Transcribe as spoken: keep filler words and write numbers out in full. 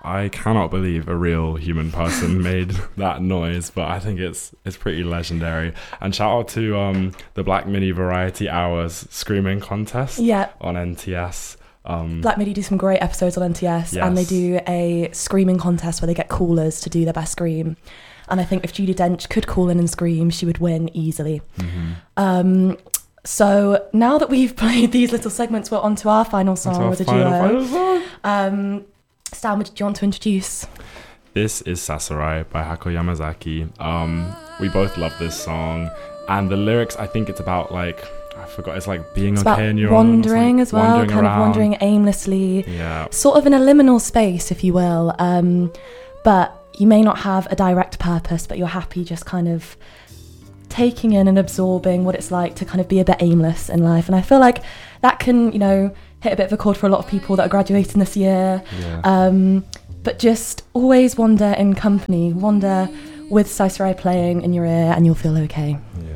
I cannot believe a real human person made that noise, but I think it's it's pretty legendary. And shout out to um, the Black Midi Variety Hours Screaming Contest yeah. on N T S. Um, Black Midi do some great episodes on N T S, yes. and they do a screaming contest where they get callers to do their best scream. And I think if Judi Dench could call in and scream, she would win easily. Mm-hmm. Um, so now that we've played these little segments, we're on to our final song our with a final, duo. final song. Um, Stan, would you want to introduce? This is Sasarai by Hako Yamazaki. Um, we both love this song. And the lyrics, I think it's about like, I forgot, it's like being It's okay about in your wandering own, like as well, wandering kind around. of wandering aimlessly. Yeah. Sort of in a liminal space, if you will. Um, but you may not have a direct purpose, but you're happy just kind of taking in and absorbing what it's like to kind of be a bit aimless in life. And I feel like that can, you know, hit a bit of a chord for a lot of people that are graduating this year. Yeah. Um, but just always wander in company, wander with Sasarai playing in your ear, and you'll feel okay. Yeah.